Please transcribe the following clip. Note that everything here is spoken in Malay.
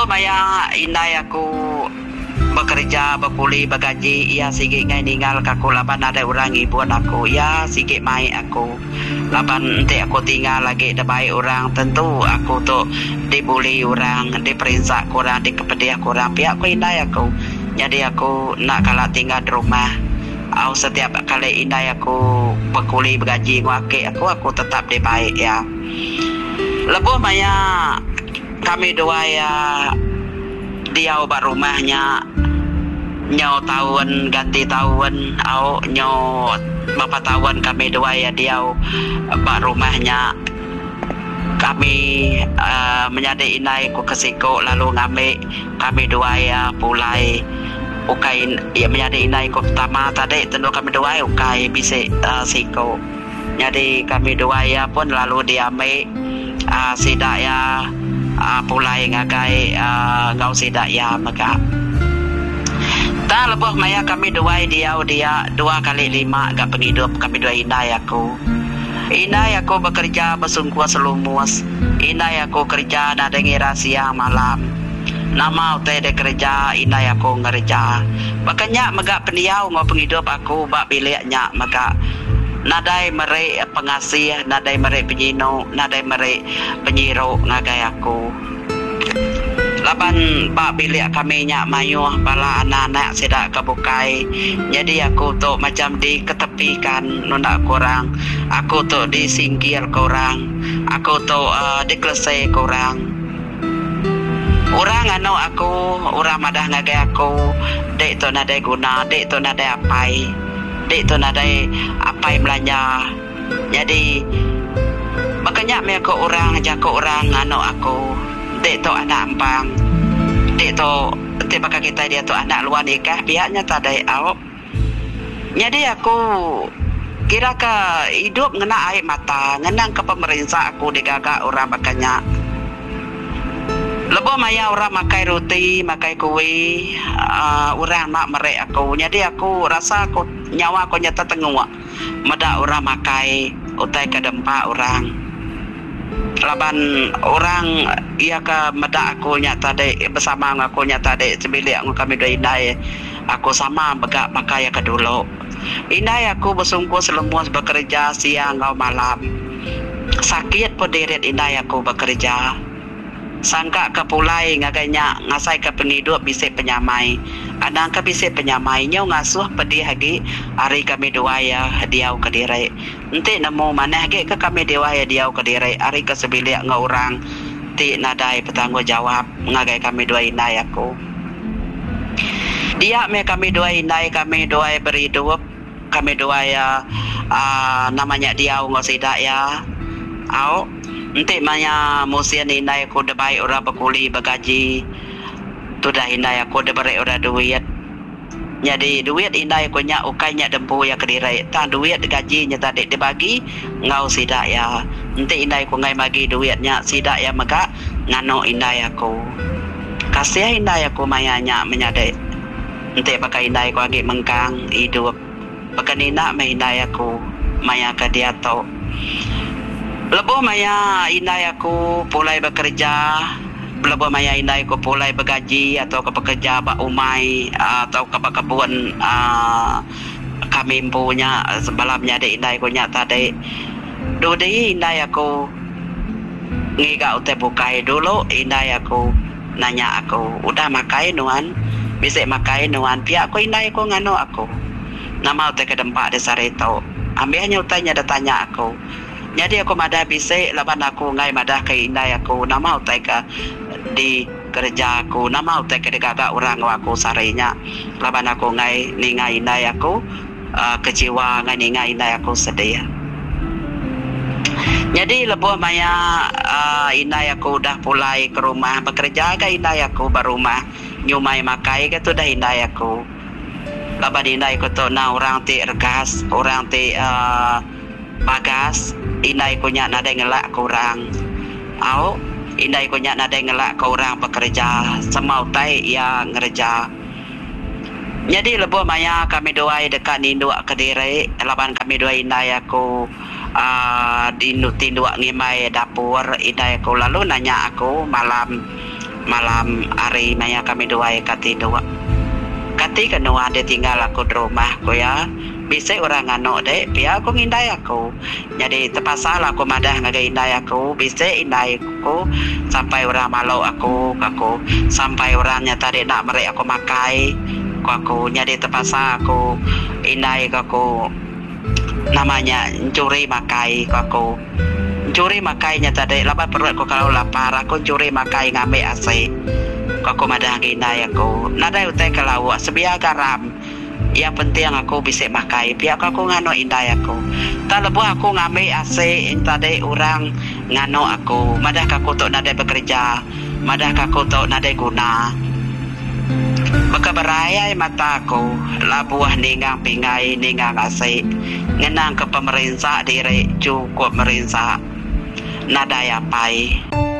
Lepas maya indai aku bekerja, berkuli, bergaji, ia sikit ngai ninggal aku laban ada orang ibuan aku, ya sikit mai aku laban nanti aku tinggal lagi debai orang, tentu aku tu dibuli orang, diperinsak kurang, dikepediah kurang, pihak aku indai aku. Jadi aku nak kalau tinggal di rumah, aku setiap kali indai aku berkuli, bergaji, aku tetap dibaik ya. Lepas maya kami dua ya dia ubah rumahnya nyaw tahun ganti tahun au nyaw berapa tahun kami dua ya dia ubah rumahnya kami menjadi inai ku kesiko lalu ngambil kami dua ya pulai ukai ya menjadi inai ku pertama tadi tentu kami dua ukai bisa siko jadi kami dua ya pun lalu diambil sidak ya pulai ngagai ngau sidak ya maka tak lebih maya kami dua dia 2 kali 5 gak penghidup kami dua inai aku bekerja bersungguh selumus inai aku kerja nak dengar siang malam nama utai de kerja inai aku ngerja makanya megak pendiau ngau penghidup aku bak biliknya maka nadai merek pengasih nadai merek penyino nadai merek penyiro ngagai aku laban bak bilik kami nyak mayuh bala anak-anak sedak kebukai jadi aku tu macam diketepikan nunda korang aku tu disingkir korang aku tu dikelesai korang orang anu aku orang madah ngagai aku dek tu nadai guna dek tu nadai apai dek tu nadai apai belanja jadi makanya mereka orang jaga orang anu aku dek tu anak ampang dek tu tiba kita dia tu anak luar nikah pihaknya tak ada awak jadi aku kira ke hidup ngena air mata ngenang ke pemerintah aku digagak orang makanya lebih maya orang makai roti makai kue orang mak merek aku jadi aku rasa aku nyawa aku nyata tengok meda orang makai utai ke dempak orang laban orang ia ke meda aku nyata dek bersama aku nyata dek sebilik aku kami dua indai aku sama begak pakai ke dulu indai aku bersungguh selemus bekerja siang atau malam sakit pun deret indai aku bekerja sangka ke pulai ngaganya ngasai ke penghidup bisa penyamai adang ke bisa penyamai nyau ngasuh pedih lagi hari kami dua ya diau ke diri nanti nemu mana lagi ke kami dua ya diau ke diri hari ke sebilik ngau orang ti nadai bertanggungjawab ngagai kami dua indai aku dia me kami dua indai kami dua berhidup kami dua ya namanya diau ngosidak ya au nanti maya musian indai aku debai orang berkuli bergaji tu dah indai aku debere orang duit jadi duit indai aku nyak ukainya dempu ya kediri tak duit gajinya tadi dibagi ngau sidak ya nanti indai aku ngai bagi duitnya sidak ya maka ngano indai aku kasih indai aku mayanya menyadek nanti pakai indai aku lagi mengkang hidup pakai nina me indai aku maya ke dia to Lepas maya indai aku pulai bekerja, lepas maya indai aku pulai bergaji atau ke pekerja bak umai atau ke kebun kami punya semalamnya de indai aku nyak tadi. Dodi indai aku ngiga utai bukai dulu indai aku nanya aku udah makai nuan bisa makai nuan pihak aku indai aku ngano aku nama utai ke tempat desa reto ambilnya utainya ada tanya aku jadi aku madah bisa laban aku ngai madah ke indai aku nama utai ke di kerja aku nama utai ke digagak orang aku sarinya laban aku ngai ningai indai aku kecewa ngai ningai indai aku sedih jadi lebuh maya indai aku dah pulai ke rumah bekerja ke indai aku berumah nyumai makai ke tu dah indai aku laban indai aku tu na orang ti ergas orang ti bagas indai ko nya nadai ngelak ke orang au indai ko nya nadai ngelak ke orang bekerja semau tai ya ngerja jadi lebuh maya kami dua dekat ninduk ke diri laban kami dua indai aku tinduk ngimai dapur indai aku lalu nanya aku malam malam hari maya kami dua kati dua. Kati kenua dia tinggal aku di rumah ko ya. Bisa orang ngano dek, biar aku ngindai aku. Jadi terpaksa aku madah ngagindai aku. Bisa indai aku sampai orang malu aku. Sampai orangnya tadi nak merek aku makai aku. Jadi terpaksa aku indai aku. Namanya curi makai aku. Curi makainya tadi lapar perut aku kalau lapar aku curi makai ngambil AC. Aku madah ngindai aku. Nada utai kalau sebiar garam. Yang penting aku bisa makai. Biar aku ngano indai aku. Tak lebuh aku ngambil AC tadi orang ngano aku. Madah aku tak nada bekerja. Madah aku tak nada guna. Maka berayai mata aku. Labuah ningang pingai ningang AC. Ngenang ke pemerintah diri cukup merintah. Nada ya pai.